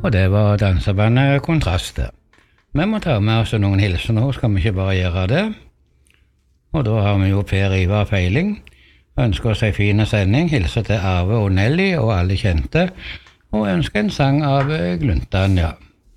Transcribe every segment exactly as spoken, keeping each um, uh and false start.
Og det var dansebandet Kontrast. Vi må ta med oss noen hilser nå, skal vi ikke bare gjøre det. Og da har vi jo Per Ivar Feiling. Ønsker oss en fin sending, hilser til Arve og Nelly og alle kjente, og ønsker en sang av Gluntan, ja.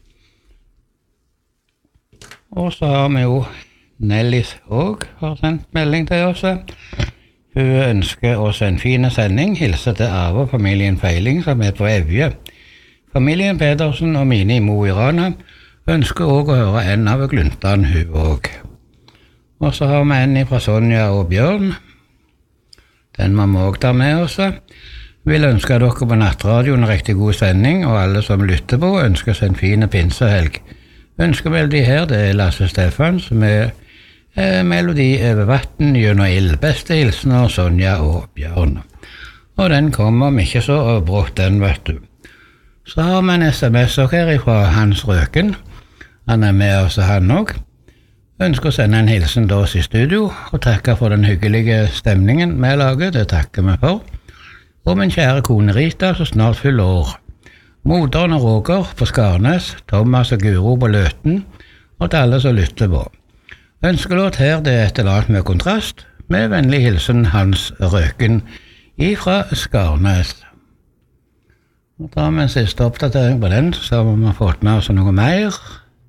Og så har vi jo Nelly også har sendt melding til oss. Hun ønsker oss en fin sending, hilser til Arve og familien Feiling som er på Evje. Familien Pedersen og Mine i Mo i Rana ønsker også å høre en av Gluntan, hun også. Og så har vi en fra Sonja og Bjørn. Den må vi også ta med oss. Vil ønske dere på nattradioen en riktig god sending, og alle som lytter på ønsker seg en fin pinsehelg. Ønsker vel de her, det er Lasse Steffans med eh, melodi over vatten gjennom ild. Beste hilsener Sonja og Bjørn. Og den kommer om ikke så brått den, vet du. Så har vi en sms her fra Hans Røken. Han er med oss, han også. Ønsker å sende en hilsen til oss i studio, og takke for den hyggelige stemningen vi lager, det takker vi for. Og min kjære kone Rita, så snart fyller år. Moderen og Roger på Skarnes, Thomas og Guro på Løten, og til alle som lytter på. Ønskelåt her, det er et eller annet med Kontrast, med vennlig hilsen Hans Røken ifra Skarnes. Nå tar vi en siste oppdatering på den, så har vi fått med oss noe mer.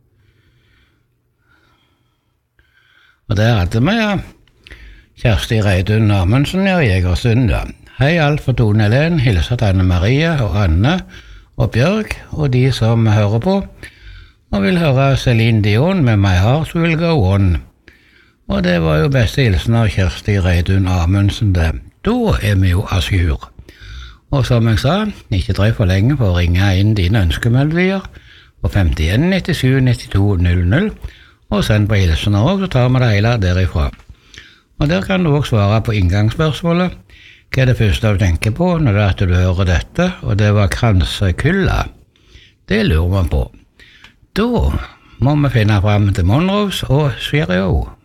Og der hadde vi, ja, Kjersti Reidun Amundsen, ja, Jegersund, ja. Hei alt for Tone Helen, hilser til Anne Marie og Anne og Bjørg, og de som hører på, og vil høre Celine Dion med My Heart Will Go On. Og det var jo beste hilsen av Kjersti Reidun Amundsen, det. Da er vi jo asjur. Og som jeg sa, ikke drøy for lenge for å ringe inn dine ønskemeldier på femtien nittisju nittito null null, og send på hilsener også, så tar vi det hele derifra. Og der kan du også svare på inngangsspørsmålet. Hva er det første du tenker på når det er at du hører dette? Og det var kransekulla. Det lurer man på. Da må vi finne frem til Monrose og Cheerio.